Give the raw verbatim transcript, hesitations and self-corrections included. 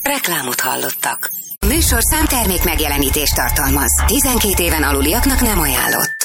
Reklámot hallottak. A műsorszám termék megjelenítést tartalmaz. tizenkét éven aluliaknak nem ajánlott.